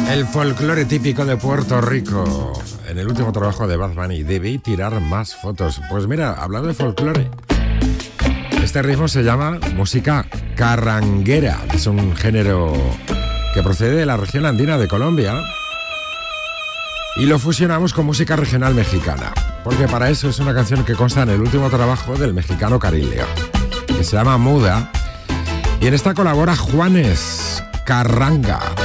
El folclore típico de Puerto Rico. En el último trabajo de Bad Bunny, debí tirar más fotos. Pues mira, hablando de folclore, este ritmo se llama música carranguera. Es un género que procede de la región andina de Colombia y lo fusionamos con música regional mexicana, porque para eso es una canción que consta en el último trabajo del mexicano Carileo, que se llama Muda, y en esta colabora Juanes Carranga.